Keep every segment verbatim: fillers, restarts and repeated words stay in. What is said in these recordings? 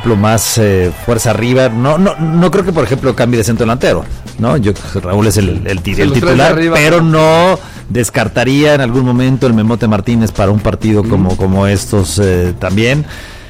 ejemplo, más eh, fuerza arriba. No, no, no creo que, por ejemplo, cambie de centro delantero, ¿no? Yo Raúl es el, el, el, el titular, pero no descartaría en algún momento el Memote Martínez para un partido como, como estos eh, también.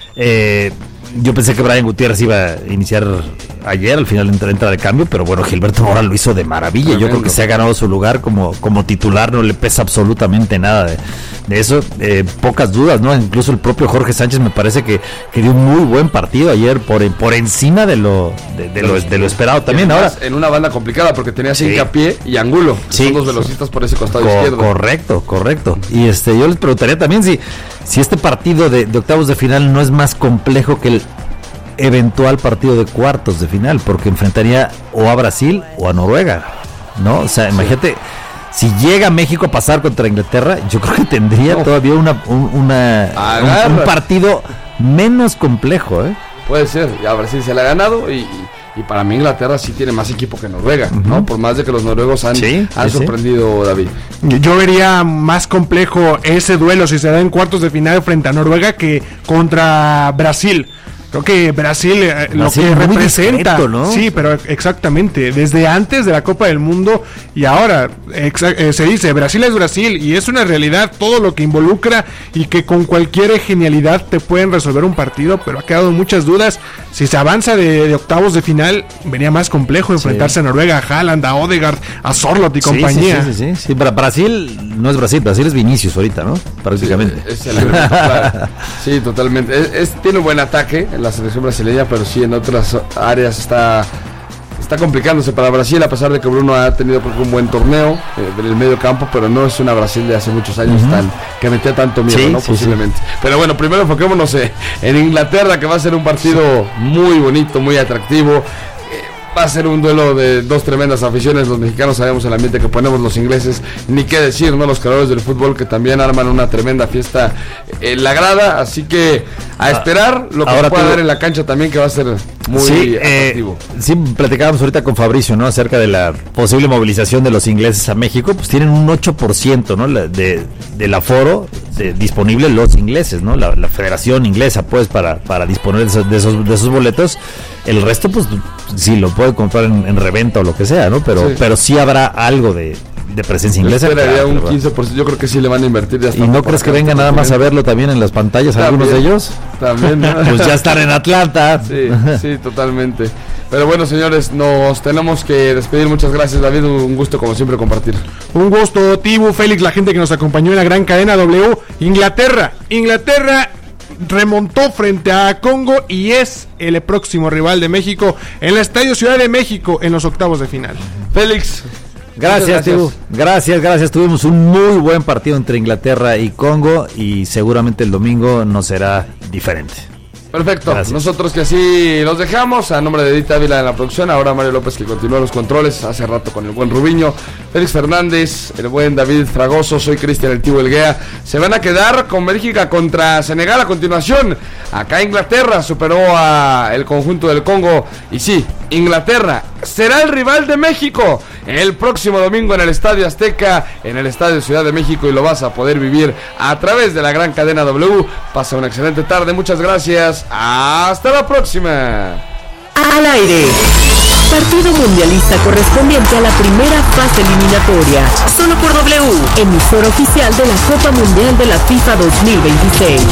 Eh, yo pensé que Brian Gutiérrez iba a iniciar ayer, al final entra, entra de cambio, pero bueno, Gilberto Mora lo hizo de maravilla. Tremendo. Yo creo que se ha ganado su lugar como, como titular, no le pesa absolutamente nada de, de eso, eh, pocas dudas, ¿no? Incluso el propio Jorge Sánchez me parece que, que dio un muy buen partido ayer, por, por encima de lo de, de lo, de lo esperado también. Ahora en una banda complicada porque tenía sí. Hincapié y Angulo, que sí. son los velocistas por ese costado Co- izquierdo. Correcto, correcto. Y este yo les preguntaría también si, si este partido de, de octavos de final no es más complejo que el eventual partido de cuartos de final, porque enfrentaría o a Brasil o a Noruega, ¿no? O sea, imagínate, si llega México a pasar contra Inglaterra, yo creo que tendría no. todavía una, un, una un, un partido menos complejo, ¿eh? Puede ser, ya Brasil se le ha ganado y, y, y para mí Inglaterra sí tiene más equipo que Noruega, uh-huh. ¿no? Por más de que los noruegos han, sí, han sí, sorprendido, sí. David. Yo vería más complejo ese duelo si se da en cuartos de final frente a Noruega que contra Brasil. Creo que Brasil, eh, lo que representa, discreto, ¿no? Sí, pero exactamente, desde antes de la Copa del Mundo y ahora exa- eh, se dice, Brasil es Brasil y es una realidad todo lo que involucra y que con cualquier genialidad te pueden resolver un partido, pero ha quedado muchas dudas. Si se avanza de, de octavos de final, venía más complejo enfrentarse sí. a Noruega, a Haaland, a Odegaard, a Sorloth y sí, compañía. Sí, sí, sí, sí, sí. Brasil no es Brasil, Brasil es Vinicius ahorita, ¿no? Prácticamente. Sí, es el, claro. sí totalmente. Es, es, tiene un buen ataque en la selección brasileña, pero sí en otras áreas está está complicándose para Brasil, a pesar de que Bruno ha tenido un buen torneo eh, en el medio campo, pero no es una Brasil de hace muchos años uh-huh. tan, que metía tanto miedo, sí, ¿no? Sí, posiblemente. Sí. Pero bueno, primero enfoquémonos eh, en Inglaterra, que va a ser un partido sí. muy bonito, muy atractivo. Va a ser un duelo de dos tremendas aficiones. Los mexicanos sabemos el ambiente que ponemos, los ingleses, ni qué decir, ¿no? Los creadores del fútbol que también arman una tremenda fiesta en la grada. Así que a esperar lo que Ahora pueda haber en la cancha también, que va a ser muy sí, atractivo. Eh, sí, platicábamos ahorita con Fabricio, ¿no? Acerca de la posible movilización de los ingleses a México. Pues tienen un ocho por ciento, ¿no? De, del aforo de, disponible los ingleses, ¿no? La, la federación inglesa, pues, para, para disponer de esos, de esos, de esos boletos. El resto, pues, sí, lo puede comprar en, en reventa o lo que sea, ¿no? Pero sí, pero sí habrá algo de, de presencia inglesa. Yo esperaría un quince por ciento, yo creo que sí le van a invertir. Ya ¿Y no crees que vengan nada más a verlo también en las pantallas también, algunos de ellos? También, ¿no? Pues ya están en Atlanta. Sí, sí, totalmente. Pero bueno, señores, nos tenemos que despedir. Muchas gracias, David, un gusto como siempre compartir. Un gusto, Tibu, Félix, la gente que nos acompañó en la gran cadena W. Inglaterra, Inglaterra remontó frente a Congo y es el próximo rival de México en el Estadio Ciudad de México en los octavos de final. Félix, gracias, gracias. Tibu. Gracias, gracias. Tuvimos un muy buen partido entre Inglaterra y Congo y seguramente el domingo no será diferente. Perfecto, gracias. Nosotros que así los dejamos, a nombre de Edith Ávila en la producción, ahora Mario López que continúa los controles, hace rato con el buen Rubiño, Félix Fernández, el buen David Fragoso, soy Cristian el Tibu Elguea. Se van a quedar con Bélgica contra Senegal a continuación. Acá Inglaterra superó a el conjunto del Congo y sí, Inglaterra será el rival de México el próximo domingo en el Estadio Azteca, en el Estadio Ciudad de México, y lo vas a poder vivir a través de la gran cadena W. Pasa una excelente tarde, muchas gracias, hasta la próxima. Al aire, partido mundialista correspondiente a la primera fase eliminatoria, solo por W, emisor oficial de la Copa Mundial de la FIFA dos mil veintiséis.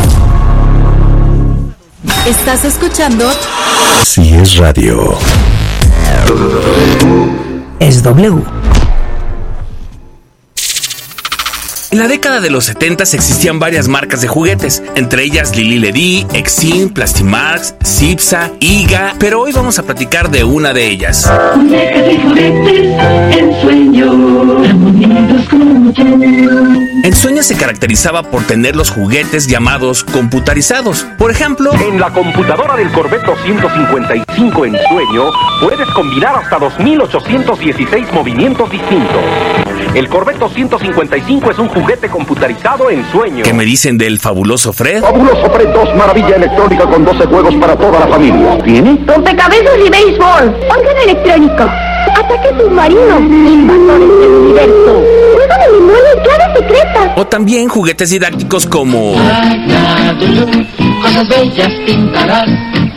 Estás escuchando Si es radio, es W. En la década de los setentas existían varias marcas de juguetes, entre ellas Lili Ledy, Exim, Plastimax, Cipsa, Iga, pero hoy vamos a platicar de una de ellas. Muñecas y juguetes, Ensueño, tan bonitos como tú. Ensueño se caracterizaba por tener los juguetes llamados computarizados. Por ejemplo, en la computadora del Corvette doscientos cincuenta y cinco Ensueño puedes combinar hasta dos mil ochocientos dieciséis movimientos distintos. El Corvette doscientos cincuenta y cinco es un juguete computarizado Ensueño. ¿Qué me dicen del fabuloso Fred? Fabuloso Fred dos, maravilla electrónica con doce juegos para toda la familia. ¿Tiene? Rompecabezas y béisbol, órgano electrónico, ataque submarino, invasores del universo, juego de limón y claves secretas. O también juguetes didácticos como Cosas bellas pintarás